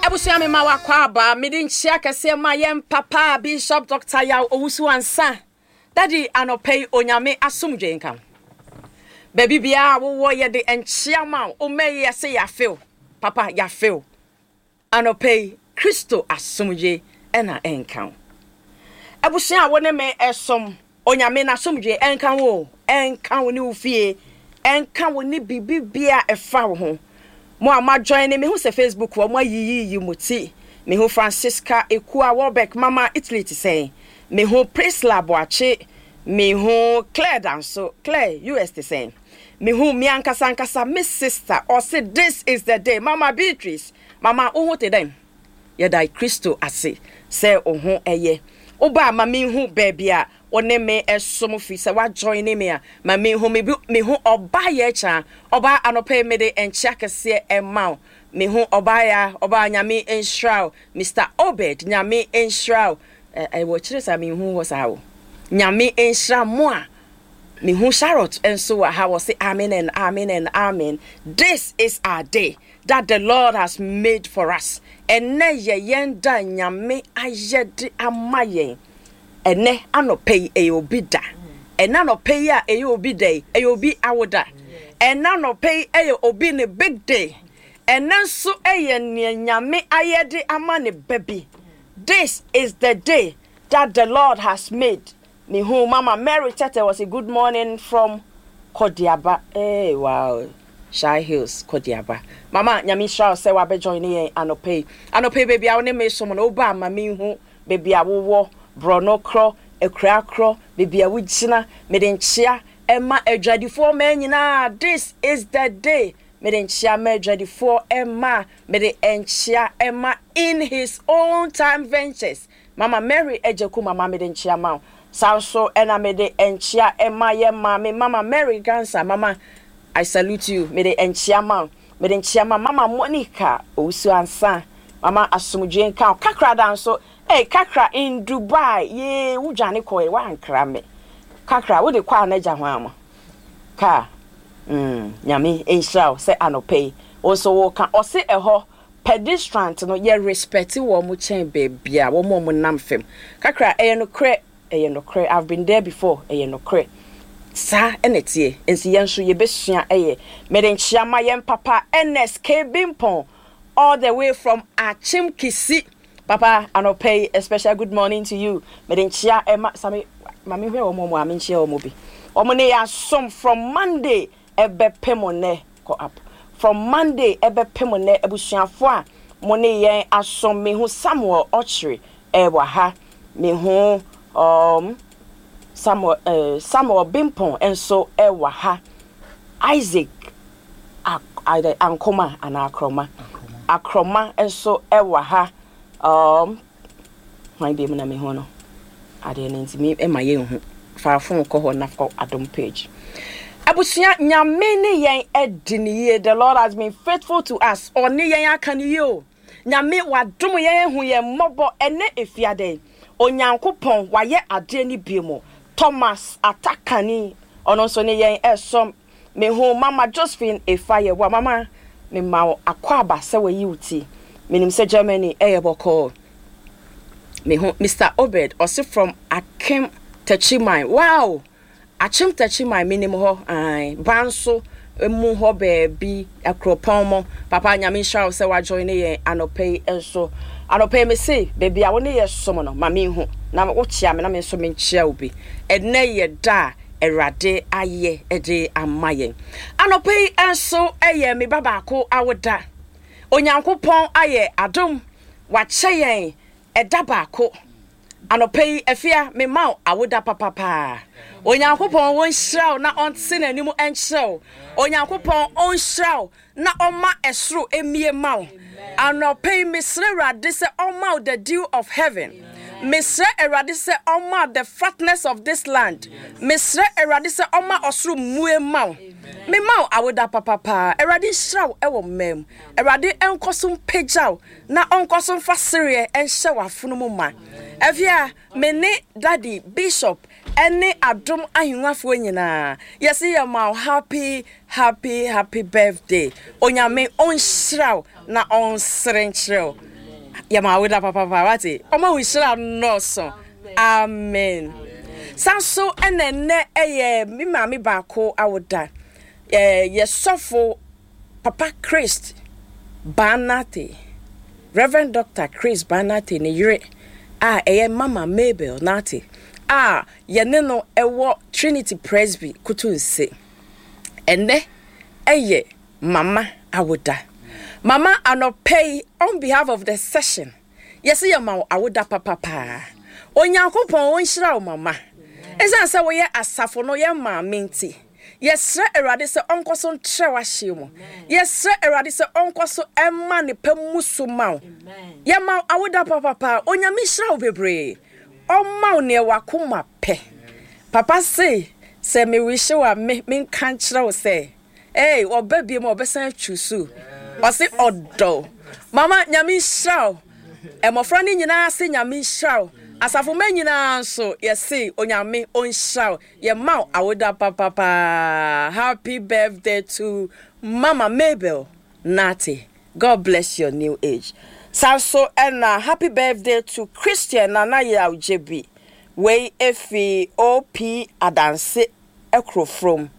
Ebusia me ma wakwa aba me din chia kese ma yem papa Bishop Dr. Yaw Owusu ansa. Daddy anopay onyame asomdwe nkam. Baby bia wo ye de enchia ma o me ye se ya feel. Papa ya feel. Anopay Kristo asomdwe ena enkam. Ebusia wone me esom onyame na asomdwe enkam wo. Enkam ni ufie. Enkam ni bibia efa wo ho. Mo ama join me hu se Facebook wo mo yiyi muti me hu Francisca Ekua Warbeck mama Italy to say me hu Prisla Boache me hu Claire Danso Claire US to say me hu mi ankasa miss sister or say this is the day mama Beatrice mama ohu te dem ye dai Kristo ase say ohu eye oba ma me hu baby a one me esom fi se wa join me a ma me hu oba ye cha oba anope me de enchia kese emma me hu oba ya oba nyame enshraw Mr. Obed nyame enshraw wo kire sa me hu wo sa wo nyame enshra mo a me hu Charlotte enso wa ha wo say amen and amen and amen. This is our day that the Lord has made for us enne ye yenda nyame ayede amayen ene anope eyobi da ena anope ya eyobi day eyobi awoda ena anope eyobi ne big day ena so eye nyame ayede ama ne baby. This is the day that the Lord has made. Me who Mama Mary Tete was a good morning from Kodiaba. Hey wow, Shy Hills Kodiaba. Mama nyame sha say wa be join ye anope baby I won me so no ba mama hu baby awo brono kro ekra kro baby a wugina me den chia emma adwadifo ma nyina. This is the day me den chia ma adwadifo emma me den enchia emma in his own time ventures. Mama Mary ejeku mama me den chia ma so ena me den enchia emma ye mama Mama Mary Gansa mama I salute you me den enchia ma me den chia mama Monica Owusu ansa mama asomdwe nka kakra dan so kakra in Dubai ye wujane koy wa ankra me kakra wo de kwa na ja ho ama ka nyame enhra se anope also wo ka o se eho pedestrian no ye respect wo mo chen bebia wo mo nam fem kakra no kre I've been there before no kre sa enetie ensi yenso ye besua me den chiama yem papa NSK Bimpon all the way from Achim Kisi. Papa anope a special good morning to you. Me den chia sami mami hwe omo ami chia omo bi omo ne ya som from Monday ebe pemone ko up from Monday ebe pemone ebusuafo a mo ne yen asom me hu Samuel Ochre wa ha me hu Samuel Bimpon enso wa ha Isaac ankoma ana akroma enso wa ha my baby na me hono ade na ntimi e ma ye hu fa fon ko ho na for adom page abusia nyame ne yen ediniye. The Lord has been faithful to us oni yen akani o nyame wadom yen hu yen mobo ene efiade onyankopon waye ade ni biemo Thomas atakani ono so ne yen esom me hu Mama Josephine efaye wa mama me ma akwaba se we yiuti menim se Germany eyeboko me hu Mr. Obed also from Akim Techimai. Wow, Achim Techimai menim ho ai banso emu ho baby akropomo papa nyame sha se wa join ye anope enso anope me say baby a woni ye somo no mame hu na wo chia me na me so me chia obi enne ye da erade aye ede amayen anope enso eye me baba ko awoda onyankopon aye adom wache yen eda baako anope efia me ma awoda papa onyankopon won hraw na onse nanimu enhraw onyankopon on hraw na oma esro emie ma anope misre rade se oma the dew of heaven misre erade se oma the fatness of this land misre erade se oma osro mue ma me ma awoda papa erade hraw ewo mem erade enkosom pejaw na onkosom fasere enhye wafunumu ma efia me ne daddy Bishop ene adom ahunwafo nyina yes ye ma happy birthday onyame onhraw na onsrenchrew yama woda papa wate oma wo shira no so amen sanso enene eye mi maami baako awoda ye sofo Papa Christ Banate Reverend Dr. Chris Banate ne yire eye Mama Mabel Nate yene no ewo Trinity Presby kutunse ene eye mama awoda mama anopay on behalf of the session yes ye ma awoda papa onyankopon wonhira o mama esa se wo ye asafo no ye ma menti yesre erade se onkoso ntrewa hyiemo yesre erade se onkoso emma ne pamusu maw ye ma awoda papa onyame hira o bebre omma ne wakoma pe papa say me wish wa me kan kire wo say obabi mo obesan chusu o say odo mama nyame hira o emofra ni nyina se nyame hira o asafo manyina so yesi onyame onhira ye ma awoda papa happy birthday to Mama Mabel Nati. God bless your new age. So and happy birthday to Christian Nana Yaujebi we efi op adanse ekro from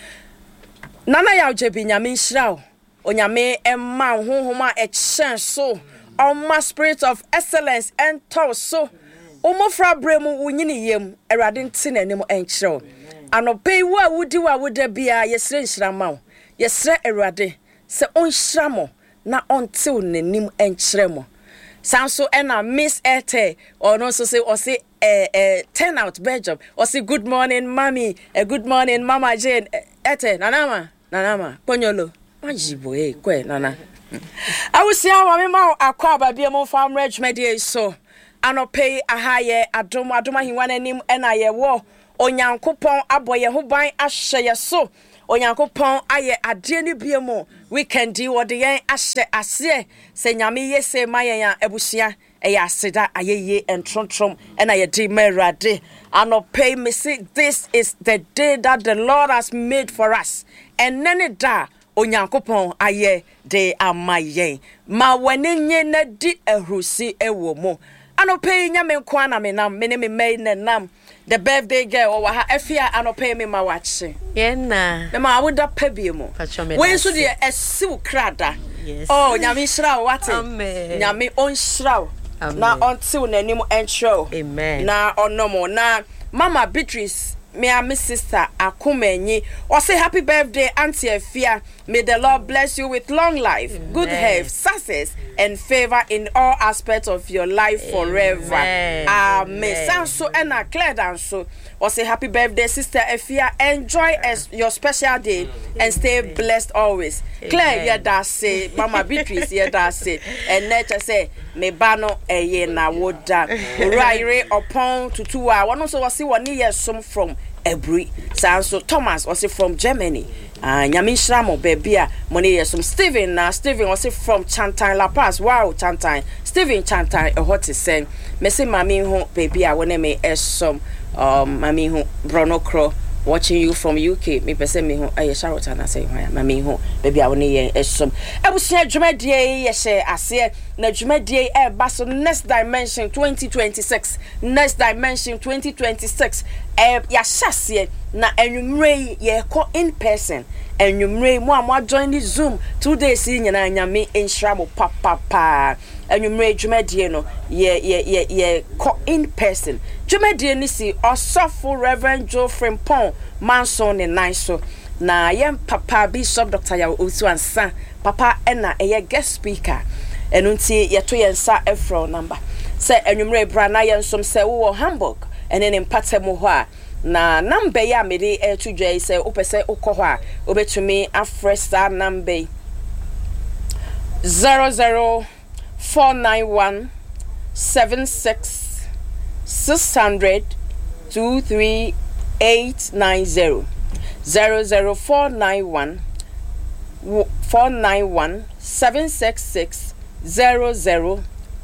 Nana Yaujebi nyame nhyira onyame emma honhoma echen so oma spirit of excellence and so omofra bremu wunyini yem erade ntine anim enkyerɛ anopei wa wudi wa woda bia yesre nhyira ma yesre erade se onhyira mo na ontew nanim enkyerɛ mo sanso ena Miss Ete or no so say or say turn out Belgium or say good morning mommy good morning Mama Jane Ete nanama ponyolo majibo kwe nana awusi awa me ma akwa babia mo farm regiment so anopei ahaye adoma hiwan anim ena ye wo onyankopon aboye ho ban ahye ye so onyankopon aye ade ni biemo weekend wo de yen ahye ase se nyame yese mayen abusia eye aseda ayeye entrontrom ena ye di merade anopei me say this is the day that the Lord has made for us and nene da onyankopon aye de amayen ma wanenye na di ehrusi ewo mo anopei nyame kwa na menam mene me mai nenam the birthday girl o wa ha afia anopei me ma wache yena me ma woda pabie mo we so de esiw krada oh nyame hira wate nyame on hira na ontil nanim enchro amen na onomo na Mama Beatrice me and my sister Akumenyi or say happy birthday Auntie Afia. May the Lord bless you with long life, good health, success and favor in all aspects of your life forever. Amen. Sanso and Claire Danso or say happy birthday Sister Afia. Enjoy your special day and stay blessed always. Claire yeah that say Mama Beatrice yeah that say and nature say me bano eye na woda right upon tutua one also was see one year some from Ebri Sanso Thomas was from Germany nyame shramo baby a money year some Steven was from Chantan La Paz wow Chantan Steven Chantan hot is saying me say mami ho baby a wona me some mami ho Bruno Crow watching you from UK me pese me ho aye Charlotte na say mami ho baby a wona ye some ebusia dwumadie ye she ase na dwumadie e ba so next dimension 2026 ya shase na enwumre ye ko in person enwumre mo join the Zoom 2 days nyina nyame enhra papa enwumre dwumadie no ye ko in person dwumadie ni si osofo Reverend Joe Frimpong Manson ne nine so na yem papa Bishop Dr. Yaw Osu ansa papa ena eye guest speaker enunti yeto yensa efro number se enwumre bra na yensom se wo Hamburg ene ne mpatemo ho a na number ya mede to dwai se opese ukọ ho a obetumi afresa number 00491 76 600 23890 00491 491 766 00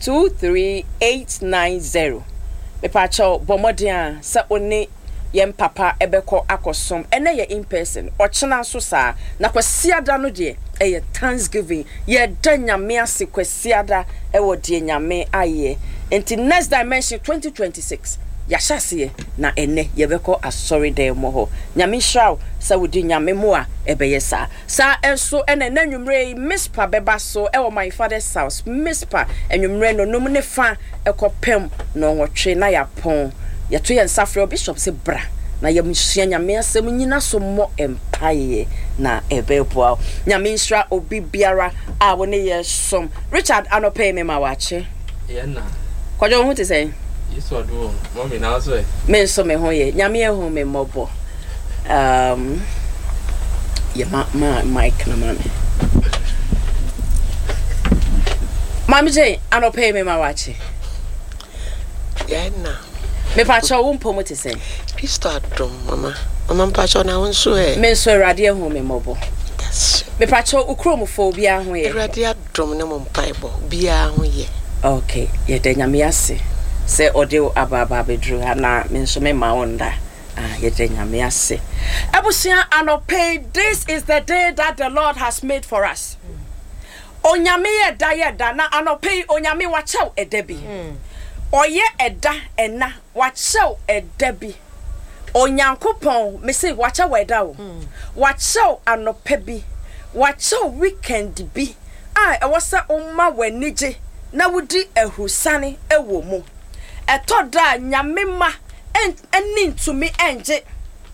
23890 me pacho bomodia sa oni yem papa ebeko akosom ene ye in person ochena so sa na kwasiada no de a Thanksgiving. Ye done nyame ase kwasiada e wo de nyame aye. Until next dimension 2026. Yashasiye na ene yebeko asori de moho. Nyame shraw sa wodi nyame mo a ebeyesa. Sa enso ene nanwumre mispa beba so e wo my father's house. Mispa enwumre no num ne fa ekopem no nwotwe na yapon. Yato yen safre bishop se bra. Na yamhia nyame asem nyina so mo empaye na ebeboa. Nyame shra obi biara a wo ne yesom. Richard anope me ma wache. Ye na. Kwajo hu te say? Yeso do mommy na so e. Me so me ho ye. Nyame ehu me mobo. Ye mic na mami. Mami J anope me ma wache. Ye na. Me pa cho wo mpo mo te say? Kristo adom mama. Mama pa cho na wonso e. Me so Awurade ehu me mobo. Yes. Me pa cho ukromfo bia ho ye. Awurade adom ne mo mpaibo bia ho ye. Okay, ye de nyame ase. Se ode ababa bedru na me nso me ma wonda. Ye de nyame ase. Abusia anope, this is the day that the Lord has made for us. Onyame ye da na anope onyame wachew edabi. Oye eda ena wachew edabi. Onyankopon me say wachew eda o. Wachew anope bi. Wachew weekend bi. E wasa umma wanije na wudi ehusane ewo mu. Etoda nyame ma eni ntumi enje.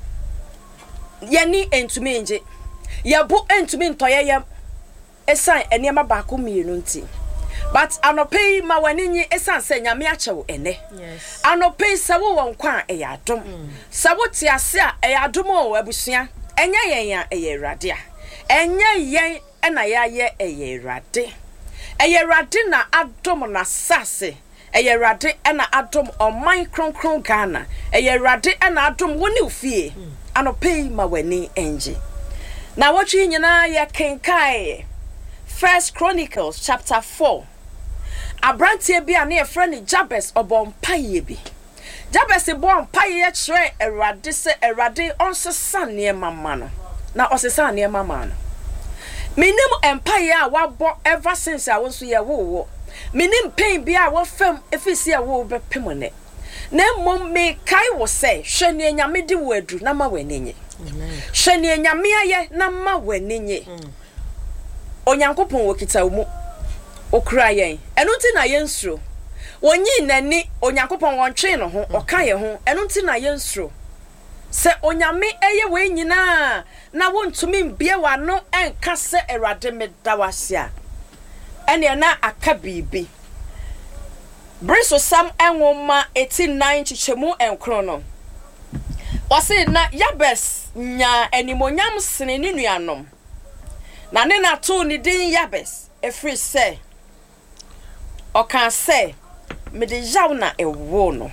Yeni entumi enje. Yabu entumi ntoye yam. Esan eniema baako mienu nti. But anope ma waninyi esan se nyame achewo ene. Yes. Anope sawo wonkwa eyadom. Sawo ti ase a eyadom o abusua. Enya yen eyerade a. Enya yen ena yaye eyerade. Eyerade na adom na sase. Eyerade ena adom oman kronkron Ghana. Eyerade ena adom woni ofie. Anope ma wani enji. Na watchi nyina ye kenkai 1 Chronicles chapter 4. Abrantie bi ane friend Jabez obompaye bi. Jabez bompaye chere Erade se Erade onsesa ne mama no. Na osesa ne mama no. Minim empire a wabo ever since I wonso ye wo. Minim pain bi a wo fam efisi a wo bepem ne. Na mom me kai wo say hwene nyame di wo adu na ma wanenye. Amen. Hwene nyame aye na ma wanenye. Onyankopon wo kita wo mu. Okura yen. Enu nti na yensuro. Wonyi nani onyankopon wontwe no ho, oka ye ho. Enu nti na yensuro. Se onyame eye we nyina na wontumi mbie wano enka se Awurade medawase a. Ene na aka bibi. Briso sam enwoma 89 chichemu enkro no. Wase na Yabes nya enimonyam sene ni nuanom. Na ne na to ni din Yabes efri se. Okan se me de jaw na ewo no.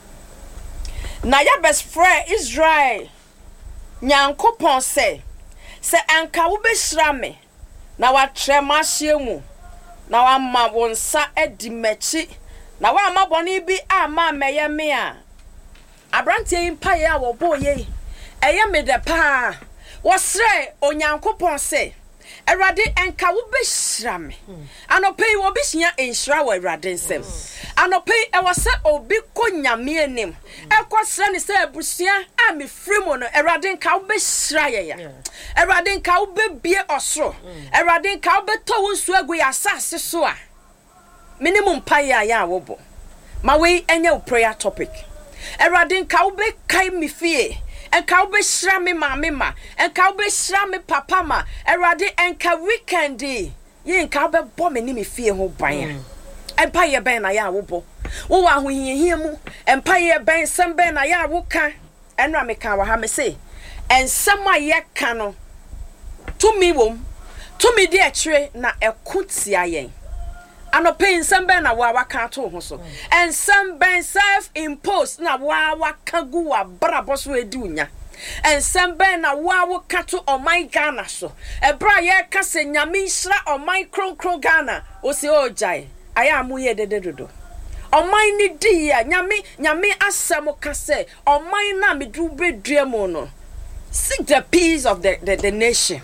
Na Yabes frɛ Israel Nyankopon se anka wo behira me na watre mahye mu na wama wonsa edi machi na wama boni bi ama meye me a abrantie mpaye a wo boye eye me de pa wo srɛ Onyankopon se Awurade enka wo behira me anopei wo bihia enhira wo Awurade nsem anopei e wo se obi ko nyame anim ekosra ne se abusua a me frimo no Awurade enka wo behira ye ya Awurade enka wo bebie osoro Awurade enka wo beto wo nsu agu ya asase so a minimum paye ya wo bo ma we enye wo prayer topic Awurade enka wo be kai me fie enka wo behira me maame ma enka wo behira me papa ma Awurade enka weekend ye enka wo be bo me ni me fie ho ban empire ben na ya wo bo wo wa ho hihia mu empire ben sem ben na ya wo ka enra me ka wa ha me say ensem a ye ka no tumi wom tumi de akire na ekotia yen anope nsem ben na wa ka to ho so ensem ben self imposed na wa ka gu wa brabo so edi unya ensem ben na wa ka to oman Ghana so ebra ye ka se nyame nhira oman kronkron Ghana o se o jai aya amuye dededodo oman ni di ya nyame asem ka se oman na medru bedua mu no seek the peace of the nation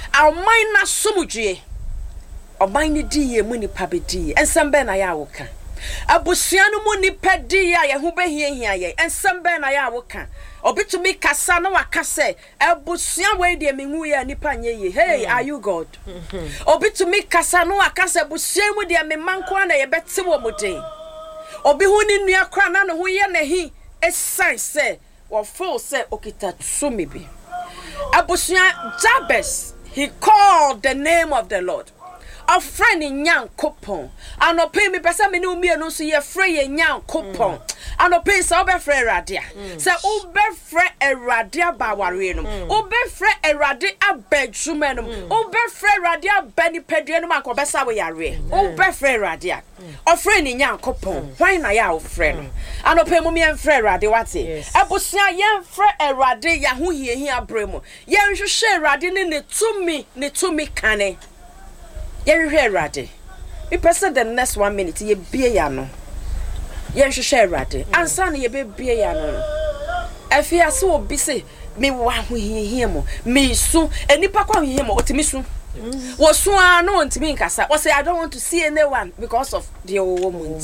Aman na somudwe. Oban ni di ye mu nipa be di. Ensem be na ya woka. Abusua no mu nipa di ya ye ho behia hia ye. Ensem be na ya woka. Obitumi kasa na waka se abusua we de menwu ye nipa nye ye. Hey, are you God? Obitumi kasa na waka se abusua mu de me manko na ye bete wo muden. Obi hu ni nua kra na no ho ye na hi esan se wo feel se okita tsumi bi. Abusua Jabez, he called the name of the Lord. A friend in Yan Coupon. And no pay me person me no me no so ye free in Yan Coupon. And no pay so be free radia. Say ube free a radia ba warenum. Ube free a radia a bedroom. Ube free radia benny pedianum and cobessa we are. Ube free radia. A friend in Yan Coupon. Why na ya friend? And no pay me and free radia what it. Abusia yan free a radia ya hu here bremo. Yan should share radia ne to me cane. Yen hwe rade. Me pese the next 1 minute ye bie ya no. Yen hwe rade. Ansa na ye be bie ya no. Afi ase obi se me wa ho hihie mo. Me su enipa kwa hihie mo otimi su. Wo su ano ntimi nkasa. Wo say I don't want to see anyone because of the woman.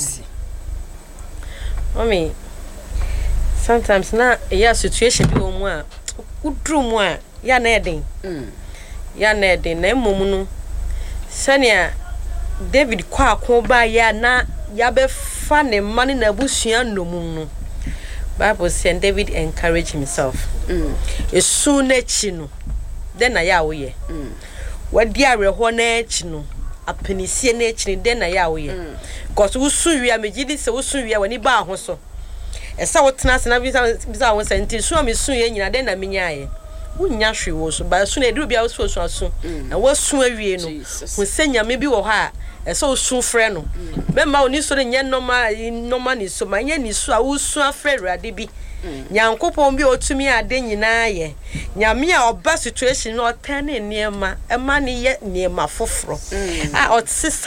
Mommy, sometimes na ya situation bi omu a udru mu a ya na eden. Ya na eden na emom no. Sania David kwa ba ya na ya be fa ne mane na busua nomum no. Bible says David encouraged himself. Esu na chi no. Den na ya wo ye. Wadi areho na chi no. Apenisie na chi den na ya wo ye. Cause usu wi amegidi se usu wi wani ba ho so. Esa wotena se na bisa won senti su amesu ye nyina den na menya ye. Unya hwe wo so ba su na eduru bia wo so asu na wo su awie no hu senya me bi wo ha ese wo su frɛ no be ma oni so nye normal ni so ma nye ni so a wo su afrɛ rade bi nyankopɔn bi otumi ade nyina ye nyame a oba situation no ɔtane niema ema ne ye niema foforo a ɔtsesa